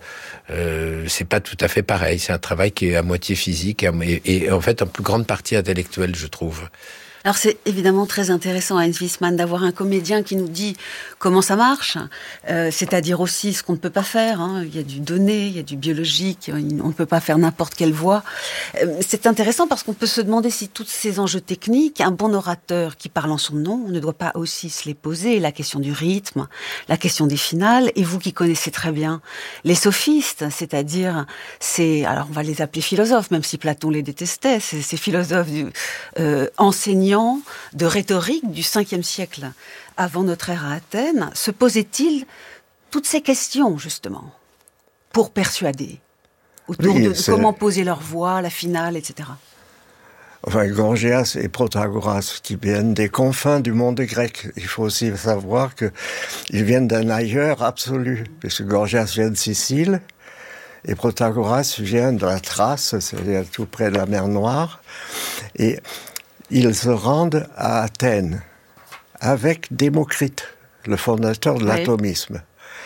C'est pas tout à fait pareil. C'est un travail qui est à moitié physique et en fait en plus grande partie intellectuelle, je trouve. Alors c'est évidemment très intéressant, Heinz Wiesmann, d'avoir un comédien qui nous dit comment ça marche, c'est-à-dire aussi ce qu'on ne peut pas faire. Hein. Il y a du donné, il y a du biologique, on ne peut pas faire n'importe quelle voix. C'est intéressant parce qu'on peut se demander si tous ces enjeux techniques, un bon orateur qui parle en son nom, ne doit pas aussi se les poser, la question du rythme, la question des finales, et vous qui connaissez très bien les sophistes, c'est-à-dire alors on va les appeler philosophes, même si Platon les détestait, ces philosophes enseignants de rhétorique du 5e siècle avant notre ère à Athènes, se posaient-ils toutes ces questions, justement, pour persuader, autour de comment poser leur voix, la finale, etc. Enfin, Gorgias et Protagoras, qui viennent des confins du monde grec. Il faut aussi savoir qu'ils viennent d'un ailleurs absolu, puisque Gorgias vient de Sicile, et Protagoras vient de la Thrace, c'est-à-dire tout près de la mer Noire, et ils se rendent à Athènes avec Démocrite, le fondateur de l'atomisme.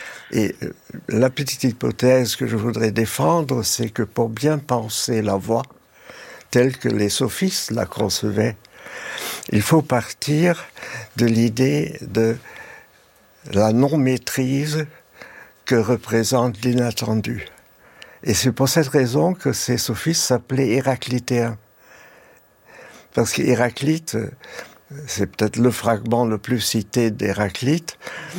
Et la petite hypothèse que je voudrais défendre, c'est que pour bien penser la voix, telle que les sophistes la concevaient. Il faut partir de l'idée de la non-maîtrise que représente l'inattendu. Et c'est pour cette raison que ces sophistes s'appelaient héraclitéens. Parce qu'Héraclite, c'est peut-être le fragment le plus cité d'Héraclite,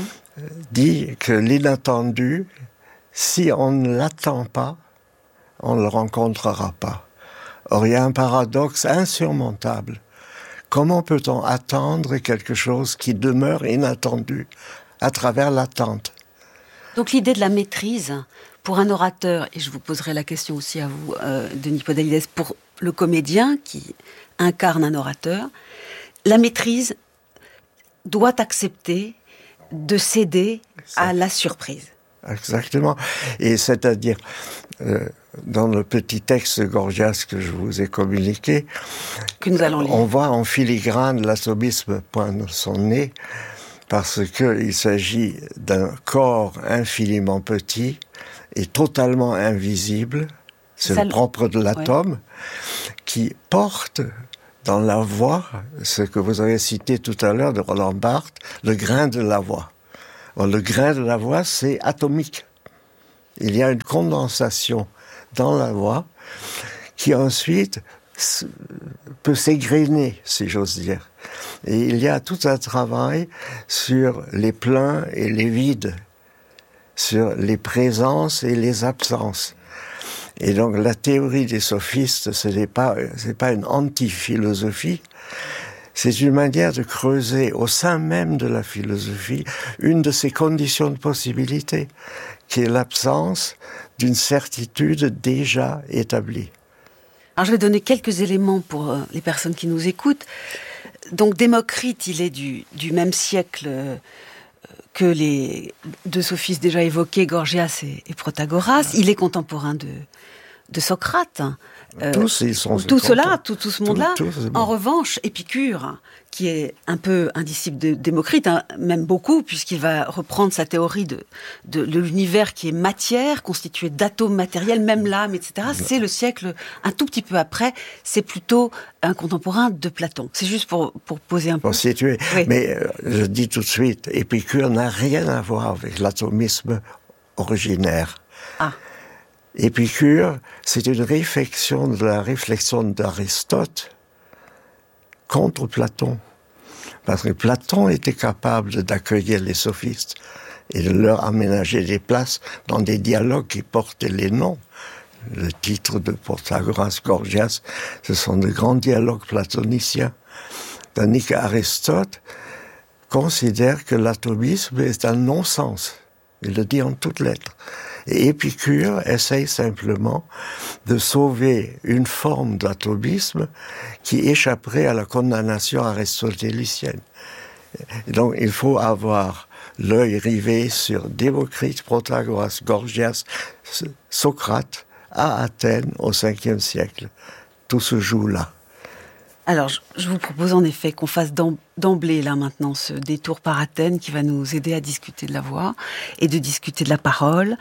dit que l'inattendu, si on ne l'attend pas, on ne le rencontrera pas. Or, il y a un paradoxe insurmontable. Comment peut-on attendre quelque chose qui demeure inattendu à travers l'attente? Donc l'idée de la maîtrise, pour un orateur, et je vous poserai la question aussi à vous, Denis Podalides, pour le comédien qui incarne un orateur, la maîtrise doit accepter de céder à la surprise. Exactement. Et c'est-à-dire, dans le petit texte de Gorgias que je vous ai communiqué, que nous allons lire, on voit en filigrane l'atomisme poindre son nez, parce qu'il s'agit d'un corps infiniment petit et totalement invisible, c'est le propre de l'atome, qui porte dans la voix, ce que vous avez cité tout à l'heure de Roland Barthes, le grain de la voix. Alors, le grain de la voix, c'est atomique. Il y a une condensation dans la voix qui ensuite peut s'égrener, si j'ose dire. Et il y a tout un travail sur les pleins et les vides, sur les présences et les absences. Et donc la théorie des sophistes, ce n'est pas une anti-philosophie, c'est une manière de creuser au sein même de la philosophie une de ces conditions de possibilité, qui est l'absence d'une certitude déjà établie. Alors je vais donner quelques éléments pour les personnes qui nous écoutent. Donc Démocrite, il est du même siècle que les deux sophistes déjà évoqués, Gorgias et Protagoras. Il est contemporain de Socrate. Tous, ils sont tout cela, tout ce monde-là. Bon. En revanche, Épicure, qui est un peu un disciple de Démocrite, hein, même beaucoup, puisqu'il va reprendre sa théorie de l'univers qui est matière, constitué d'atomes matériels, même l'âme, etc. C'est le siècle un tout petit peu après. C'est plutôt un contemporain de Platon. C'est juste pour poser un peu. Pour situer. Oui. Mais je dis tout de suite, Épicure n'a rien à voir avec l'atomisme originaire. Ah. Épicure, c'est une réflexion de la réflexion d'Aristote contre Platon. Parce que Platon était capable d'accueillir les sophistes et de leur aménager des places dans des dialogues qui portaient les noms. Le titre de Protagoras, Gorgias, ce sont de grands dialogues platoniciens. Tandis qu'Aristote considère que l'atomisme est un non-sens. Il le dit en toutes lettres. Et Épicure essaye simplement de sauver une forme d'atomisme qui échapperait à la condamnation aristotélicienne. Et donc il faut avoir l'œil rivé sur Démocrite, Protagoras, Gorgias, Socrate, à Athènes au 5e siècle. Tout se joue là. Alors, je vous propose en effet qu'on fasse d'emblée, là, maintenant, ce détour par Athènes qui va nous aider à discuter de la voix et de discuter de la parole.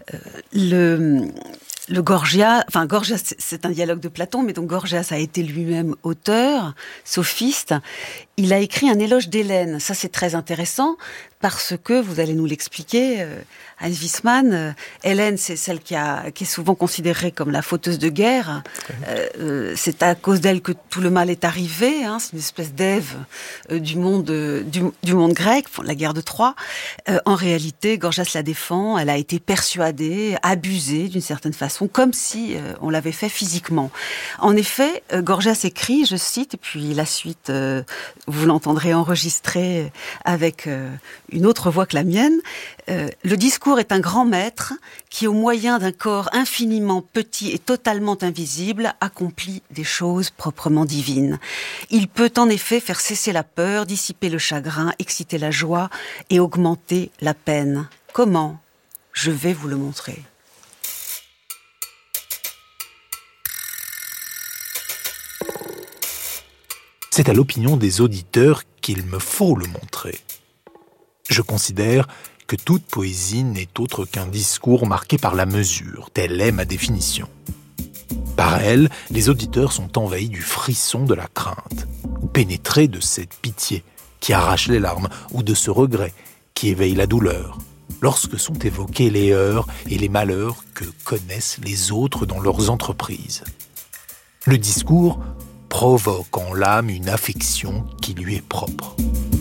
Le Gorgias, c'est un dialogue de Platon, mais donc Gorgias a été lui-même auteur, sophiste. Il a écrit un éloge d'Hélène. Ça, c'est très intéressant parce que, vous allez nous l'expliquer, Hans Wiesmann, Hélène, c'est celle qui est souvent considérée comme la fauteuse de guerre. C'est à cause d'elle que tout le mal est arrivé. Hein, c'est une espèce d'Ève du monde grec, la guerre de Troie. En réalité, Gorgias la défend. Elle a été persuadée, abusée d'une certaine façon, comme si on l'avait fait physiquement. En effet, Gorgias écrit, je cite, et puis la suite, vous l'entendrez enregistrée avec une autre voix que la mienne. Le discours est un grand maître qui, au moyen d'un corps infiniment petit et totalement invisible, accomplit des choses proprement divines. Il peut en effet faire cesser la peur, dissiper le chagrin, exciter la joie et augmenter la peine. Comment ? Je vais vous le montrer. C'est à l'opinion des auditeurs qu'il me faut le montrer. Je considère que toute poésie n'est autre qu'un discours marqué par la mesure, telle est ma définition. Par elle, les auditeurs sont envahis du frisson de la crainte, ou pénétrés de cette pitié qui arrache les larmes, ou de ce regret qui éveille la douleur, lorsque sont évoqués les heurts et les malheurs que connaissent les autres dans leurs entreprises. Le discours provoque en l'âme une affection qui lui est propre.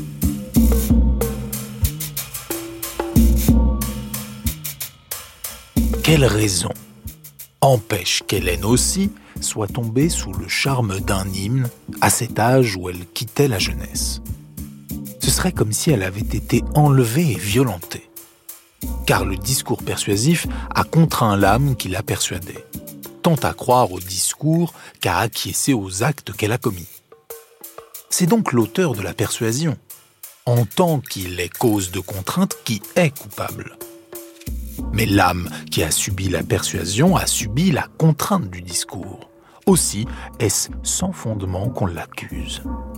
Quelle raison empêche qu'Hélène aussi soit tombée sous le charme d'un hymne à cet âge où elle quittait la jeunesse? Ce serait comme si elle avait été enlevée et violentée. Car le discours persuasif a contraint l'âme qui l'a persuadée, tant à croire au discours qu'à acquiescer aux actes qu'elle a commis. C'est donc l'auteur de la persuasion, en tant qu'il est cause de contrainte, qui est coupable. Mais l'âme qui a subi la persuasion a subi la contrainte du discours. Aussi est-ce sans fondement qu'on l'accuse.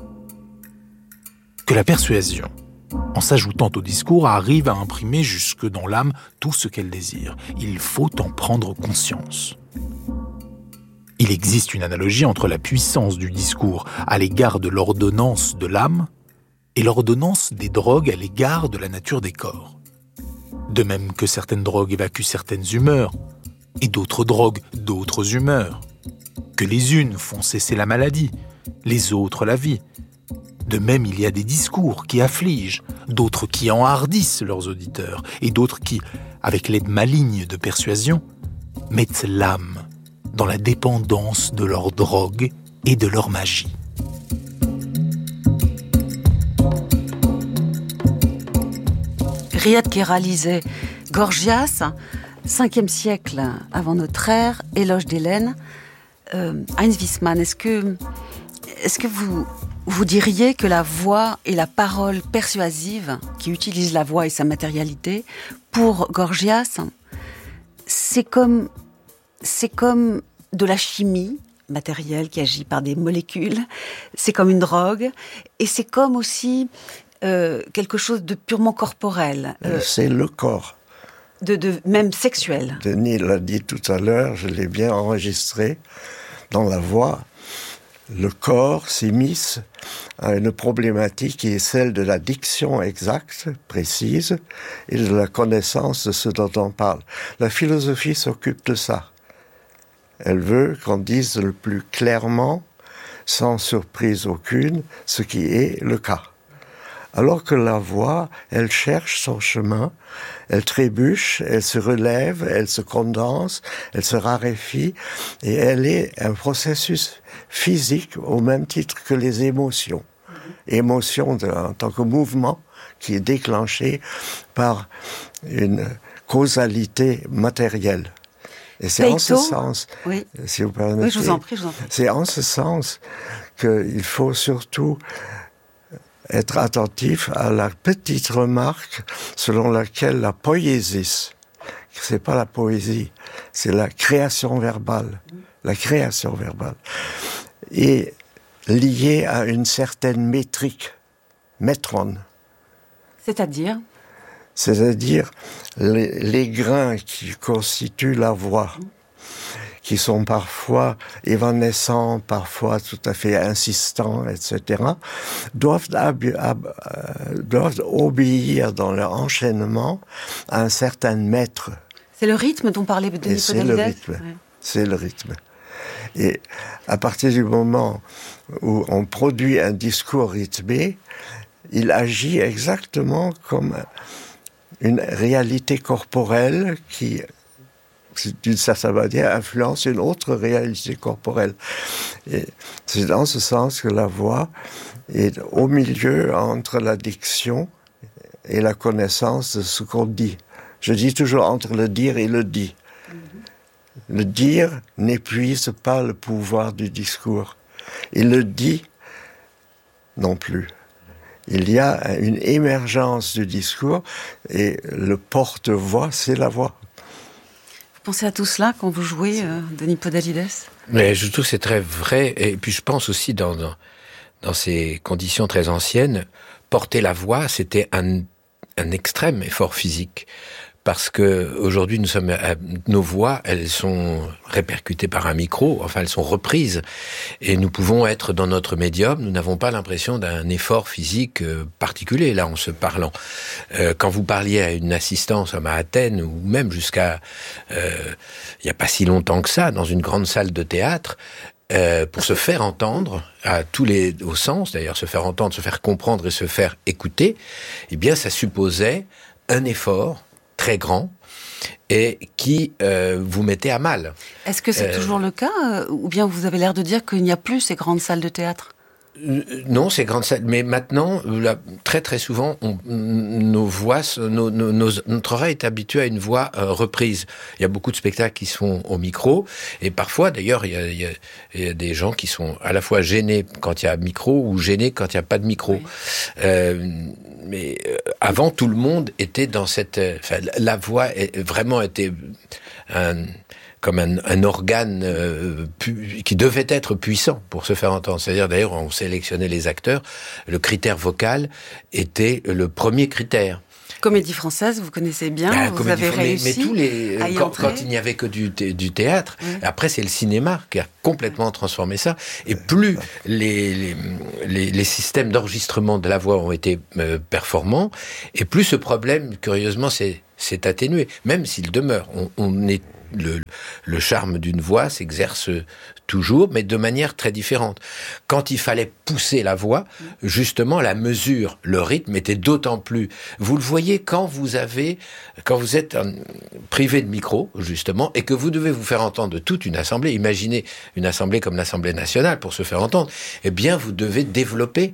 Que la persuasion, en s'ajoutant au discours, arrive à imprimer jusque dans l'âme tout ce qu'elle désire. Il faut en prendre conscience. Il existe une analogie entre la puissance du discours à l'égard de l'ordonnance de l'âme et l'ordonnance des drogues à l'égard de la nature des corps. De même que certaines drogues évacuent certaines humeurs, et d'autres drogues d'autres humeurs. Que les unes font cesser la maladie, les autres la vie. De même, il y a des discours qui affligent, d'autres qui enhardissent leurs auditeurs, et d'autres qui, avec l'aide maligne de persuasion, mettent l'âme dans la dépendance de leur drogue et de leur magie. Riyad Kera lisait Gorgias, 5e siècle avant notre ère, Éloge d'Hélène. Heinz Wiesmann, est-ce que vous diriez que la voix et la parole persuasive, qui utilise la voix et sa matérialité, pour Gorgias, c'est comme de la chimie matérielle qui agit par des molécules, c'est comme une drogue, et c'est comme aussi quelque chose de purement corporel. C'est le corps. Même sexuel. Denis l'a dit tout à l'heure, je l'ai bien enregistré dans la voix. Le corps s'immisce à une problématique qui est celle de la diction exacte, précise, et de la connaissance de ce dont on parle. La philosophie s'occupe de ça. Elle veut qu'on dise le plus clairement, sans surprise aucune, ce qui est le cas. Alors que la voix, elle cherche son chemin, elle trébuche, elle se relève, elle se condense, elle se raréfie, et elle est un processus physique au même titre que les émotions. Émotion en tant que mouvement qui est déclenché par une causalité matérielle. Et c'est en ce sens, oui. Si vous permettez, oui, je vous en prie. C'est en ce sens qu'il faut surtout être attentif à la petite remarque selon laquelle la poiesis, c'est pas la poésie, c'est la création verbale. La création verbale est liée à une certaine métrique, métron. C'est-à-dire les grains qui constituent la voix, qui sont parfois évanescents, parfois tout à fait insistants, etc., doivent obéir dans leur enchaînement à un certain maître. C'est le rythme dont parlait Denis Podalides. C'est le rythme. Et à partir du moment où on produit un discours rythmé, il agit exactement comme une réalité corporelle qui, d'une certaine manière, influence une autre réalité corporelle. Et c'est dans ce sens que la voix est au milieu entre la diction et la connaissance de ce qu'on dit. Je dis toujours entre le dire et le dit. Le dire n'épuise pas le pouvoir du discours. Et le dit non plus. Il y a une émergence du discours et le porte-voix, c'est la voix. Vous pensez à tout cela quand vous jouez, Denis Podalides ? Mais je trouve que c'est très vrai. Et puis je pense aussi dans ces conditions très anciennes, porter la voix, c'était un extrême effort physique. parce que aujourd'hui nos voix, elles sont répercutées par un micro, enfin elles sont reprises, et nous pouvons être dans notre médium, nous n'avons pas l'impression d'un effort physique particulier là en se parlant. Quand vous parliez à une assistance à Athènes, ou même jusqu'à il y a pas si longtemps que ça, dans une grande salle de théâtre, pour se faire entendre au sens d'ailleurs, se faire entendre, se faire comprendre et se faire écouter, eh bien ça supposait un effort très grand et qui vous mettait à mal. Est-ce que c'est toujours le cas, ou bien vous avez l'air de dire qu'il n'y a plus ces grandes salles de théâtre? Non, c'est grande salle. Mais maintenant, très très souvent, nos voix, notre oreille est habituée à une voix reprise. Il y a beaucoup de spectacles qui se font au micro, et parfois, d'ailleurs, il y a des gens qui sont à la fois gênés quand il y a micro ou gênés quand il n'y a pas de micro. Oui. Mais avant, tout le monde était dans cette. Enfin, la voix vraiment était comme un organe qui devait être puissant pour se faire entendre. C'est-à-dire, d'ailleurs, on sélectionnait les acteurs, le critère vocal était le premier critère. Comédie française, vous connaissez bien, vous avez réussi à y entrer. Quand il n'y avait que du théâtre, après c'est le cinéma qui a complètement transformé ça. Et plus les systèmes d'enregistrement de la voix ont été performants, et plus ce problème, curieusement, s'est atténué, même s'il demeure. On est le charme d'une voix s'exerce toujours, mais de manière très différente. Quand il fallait pousser la voix, justement, la mesure, le rythme était d'autant plus... Vous le voyez quand vous êtes privé de micro, justement, et que vous devez vous faire entendre de toute une assemblée. Imaginez une assemblée comme l'Assemblée nationale pour se faire entendre. Eh bien, vous devez développer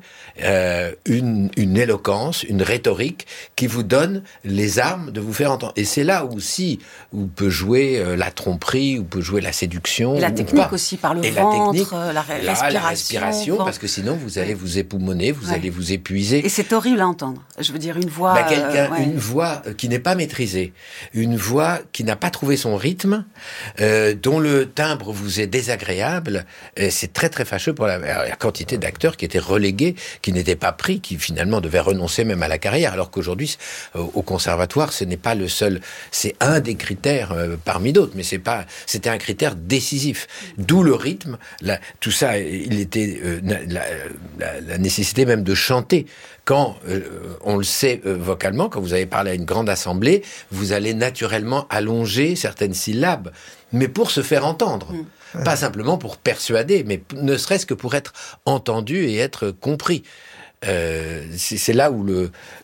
une éloquence, une rhétorique qui vous donne les armes de vous faire entendre. Et c'est là aussi où peut jouer la tromperie, où peut jouer la séduction. Et la technique aussi, par le ventre, la respiration. Parce que sinon, vous allez vous époumoner, vous allez vous épuiser. Et c'est horrible à entendre. Je veux dire, une voix... Une voix qui n'est pas maîtrisée, une voix qui n'a pas trouvé son rythme, dont le timbre vous est désagréable, c'est très très fâcheux pour la quantité d'acteurs qui étaient relégués, qui n'étaient pas pris, qui finalement devaient renoncer même à la carrière, alors qu'aujourd'hui, au conservatoire, ce n'est pas le seul... C'est un des critères parmi d'autres, mais c'était un critère décisif. D'où le rythme, tout ça, il était la nécessité même de chanter. Quand, on le sait vocalement, quand vous allez parler à une grande assemblée, vous allez naturellement allonger certaines syllabes, mais pour se faire entendre. Pas simplement pour persuader, mais ne serait-ce que pour être entendu et être compris. C'est là où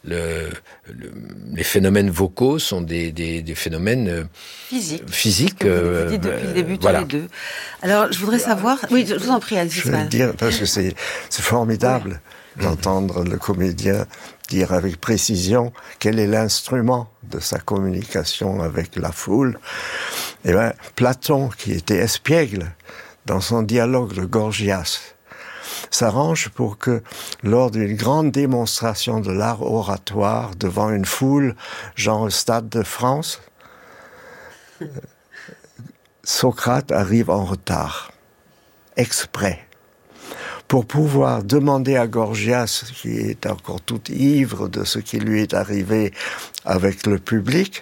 les phénomènes vocaux sont des phénomènes physiques. Vous l'avez dit depuis le début, tous les deux. Alors, je voudrais savoir... Oui, je vous en prie, Alice. Je veux dire, parce que c'est formidable d'entendre le comédien dire avec précision quel est l'instrument de sa communication avec la foule. Eh bien, Platon, qui était espiègle dans son dialogue de Gorgias, s'arrange pour que, lors d'une grande démonstration de l'art oratoire devant une foule, genre au Stade de France, Socrate arrive en retard, exprès, pour pouvoir demander à Gorgias, qui est encore tout ivre de ce qui lui est arrivé avec le public,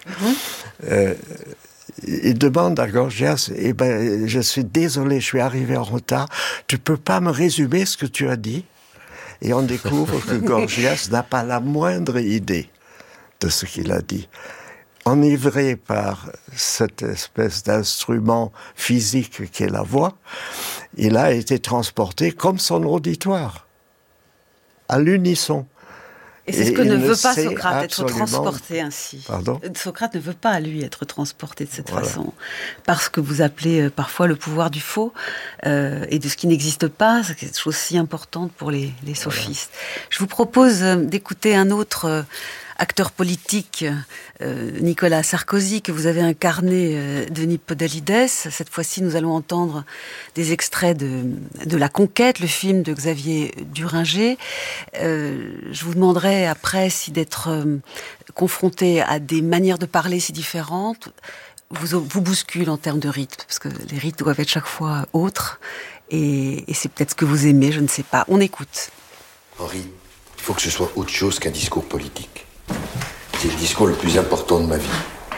il demande à Gorgias, je suis désolé, je suis arrivé en retard, tu peux pas me résumer ce que tu as dit? Et on découvre que Gorgias n'a pas la moindre idée de ce qu'il a dit. Enivré par cette espèce d'instrument physique qu'est la voix, il a été transporté comme son auditoire, à l'unisson. Et c'est ce que ne veut pas Socrate, être transporté ainsi. Pardon ? Socrate ne veut pas, lui, être transporté de cette façon. Parce que vous appelez parfois le pouvoir du faux et de ce qui n'existe pas, c'est quelque chose si importante pour les sophistes. Je vous propose d'écouter un autre acteur politique, Nicolas Sarkozy, que vous avez incarné, Denis Podalides. Cette fois-ci, nous allons entendre des extraits de La Conquête, le film de Xavier Duringer. Je vous demanderai après si d'être confronté à des manières de parler si différentes vous bouscule en termes de rythme, parce que les rythmes doivent être chaque fois autres, et c'est peut-être ce que vous aimez, je ne sais pas. On écoute. Henri, il faut que ce soit autre chose qu'un discours politique. C'est le discours le plus important de ma vie.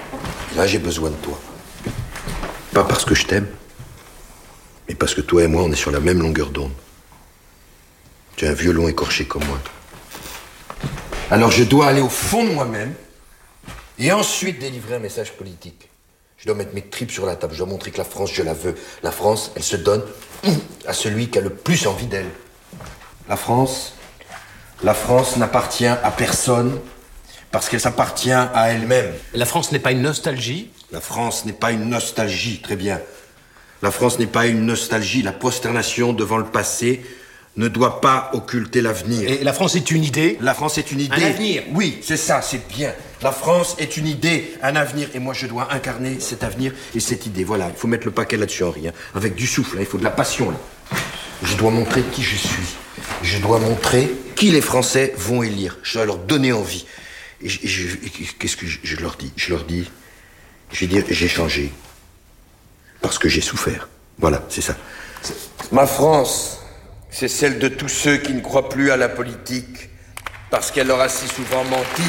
Là, j'ai besoin de toi. Pas parce que je t'aime, mais parce que toi et moi, on est sur la même longueur d'onde. Tu as un violon écorché comme moi. Alors je dois aller au fond de moi-même et ensuite délivrer un message politique. Je dois mettre mes tripes sur la table. Je dois montrer que la France, je la veux. La France, elle se donne à celui qui a le plus envie d'elle. La France n'appartient à personne parce qu'elle s'appartient à elle-même. La France n'est pas une nostalgie? La France n'est pas une nostalgie, très bien. La France n'est pas une nostalgie. La prosternation devant le passé ne doit pas occulter l'avenir. Et la France est une idée? La France est une idée. Un avenir? Oui, c'est ça, c'est bien. La France est une idée, un avenir. Et moi, je dois incarner cet avenir et cette idée. Voilà, il faut mettre le paquet là-dessus, Henri. Hein. Avec du souffle, hein. Il faut de la passion, là. Je dois montrer qui je suis. Je dois montrer qui les Français vont élire. Je dois leur donner envie. Et qu'est-ce que je leur dis? Je vais dire, j'ai changé. Parce que j'ai souffert. Voilà, c'est ça. Ma France, c'est celle de tous ceux qui ne croient plus à la politique, parce qu'elle leur a si souvent menti.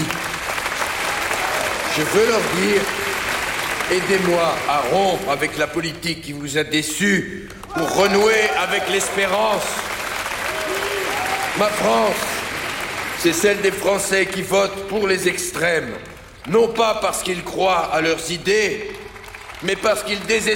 Je veux leur dire, aidez-moi à rompre avec la politique qui vous a déçus, pour renouer avec l'espérance. Ma France, c'est celle des Français qui votent pour les extrêmes, non pas parce qu'ils croient à leurs idées, mais parce qu'ils désespèrent